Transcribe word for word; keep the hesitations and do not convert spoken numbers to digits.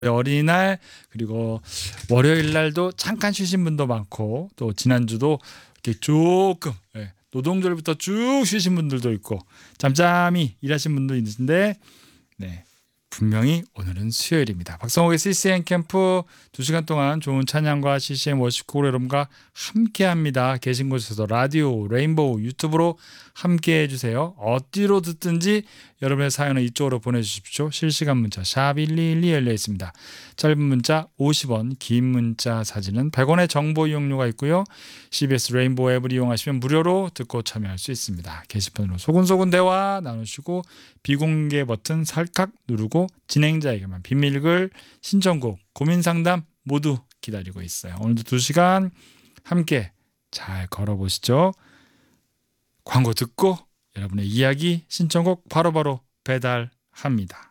어린이날 그리고 월요일 날도 잠깐 쉬신 분도 많고 또 지난주도 이렇게 조금 예, 노동절부터 쭉 쉬신 분들도 있고 잠잠히 일하신 분도 있는데 네, 분명히 오늘은 수요일입니다. 박성옥의 씨씨엠 캠프 두 시간 동안 좋은 찬양과 씨씨엠 워시프로 여러분과 함께합니다. 계신 곳에서 라디오, 레인보우, 유튜브로 함께해 주세요. 어디로 듣든지 여러분의 사연을 이쪽으로 보내주십시오. 실시간 문자 샵 일이일이 열려 있습니다. 짧은 문자 오십 원, 긴 문자 사진은 백 원의 정보 이용료가 있고요. 씨비에스 레인보우 앱을 이용하시면 무료로 듣고 참여할 수 있습니다. 게시판으로 소근소근 대화 나누시고 비공개 버튼 살짝 누르고 진행자에게만 비밀글, 신청곡, 고민상담 모두 기다리고 있어요. 오늘도 두 시간 함께 잘 걸어보시죠. 광고 듣고 여러분의 이야기, 신청곡 바로바로 배달합니다.